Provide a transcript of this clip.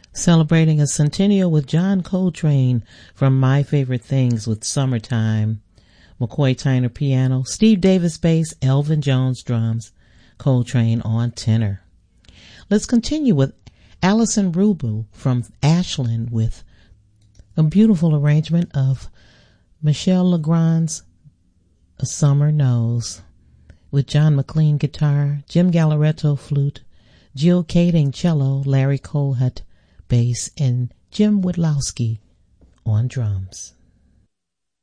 Celebrating a centennial with John Coltrane from My Favorite Things with Summertime. McCoy Tyner piano, Steve Davis bass, Elvin Jones drums, Coltrane on tenor. Let's continue with Alison Rubel from Ashland with a beautiful arrangement of Michel Legrand's A Summer Knows with John McLean guitar, Jim Galleretto flute, Jill Kading cello, Larry Colhut bass, and Jim Widlowski on drums.